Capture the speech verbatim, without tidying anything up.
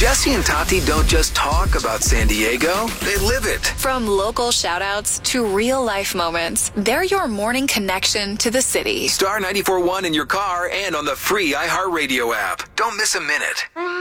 Jesse and Tati don't just talk about San Diego, they live it. From local shout-outs to real-life moments, they're your morning connection to the city. Star ninety-four point one in your car and on the free iHeartRadio app. Don't miss a minute.